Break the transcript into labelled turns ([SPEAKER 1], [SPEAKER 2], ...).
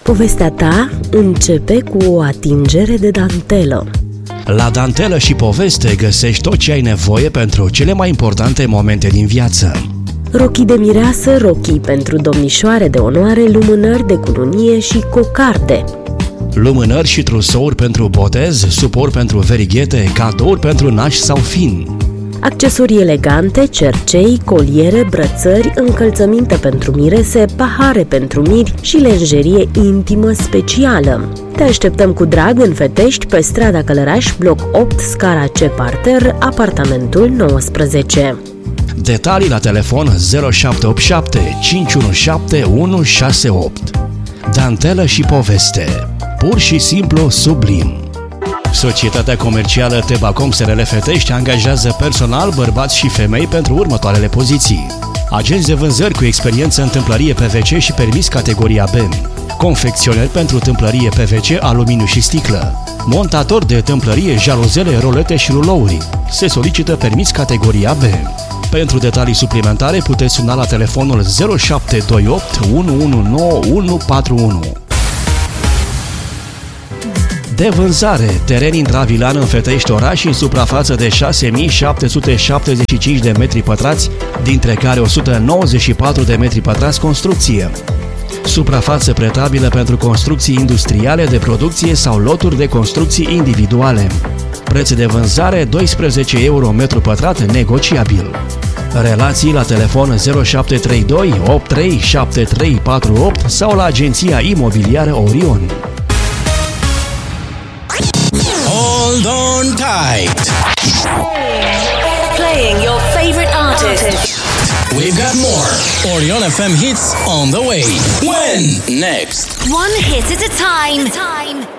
[SPEAKER 1] Povestea ta începe cu o atingere de dantelă.
[SPEAKER 2] La Dantelă și Poveste găsești tot ce ai nevoie pentru cele mai importante momente din viață.
[SPEAKER 1] Rochii de mireasă, rochii pentru domnișoare de onoare, lumânări de cununie și cocarde.
[SPEAKER 2] Lumânări și trusouri pentru botez, suport pentru verighete, cadouri pentru nași sau fin.
[SPEAKER 1] Accesorii elegante, cercei, coliere, brățări, încălțăminte pentru mirese, pahare pentru miri și lenjerie intimă specială. Te așteptăm cu drag în Fetești, pe strada Călăraș, bloc 8, scara C parter, apartamentul 19.
[SPEAKER 2] Detalii la telefon 0787 517 168. Dantelă și Poveste. Pur și simplu sublim. Societatea comercială Tebacom SRL Fetești angajează personal, bărbați și femei pentru următoarele poziții: agenți de vânzări cu experiență în tâmplărie PVC și permis categoria B, confecționeri pentru tâmplărie PVC, aluminiu și sticlă, montator de tâmplărie, jaluzele, rolete și rulouri. Se solicită permis categoria B. Pentru detalii suplimentare puteți suna la telefonul 0728 119 141. De vânzare, teren intravilan în Fetești oraș în suprafață de 6.775 de metri pătrați, dintre care 194 de metri pătrați construcție. Suprafață pretabilă pentru construcții industriale de producție sau loturi de construcții individuale. Preț de vânzare 12 euro metru pătrat negociabil. Relații la telefon 0732 837348 sau la agenția imobiliară Orion.
[SPEAKER 3] Hold on tight.
[SPEAKER 4] Playing your favorite artists.
[SPEAKER 3] We've got more Orion FM hits on the way. When? Next.
[SPEAKER 4] One hit at a time.